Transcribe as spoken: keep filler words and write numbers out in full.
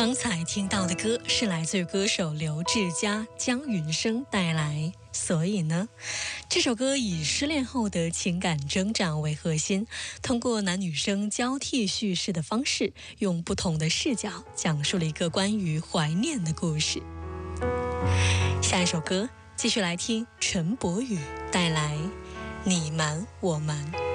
刚才听到的歌是来自于歌手刘志佳、姜云升带来。所以呢，这首歌以失恋后的情感挣扎为核心，通过男女生交替叙事的方式，用不同的视角讲述了一个关于怀念的故事。下一首歌继续来听陈柏宇带来《你瞒我瞒》。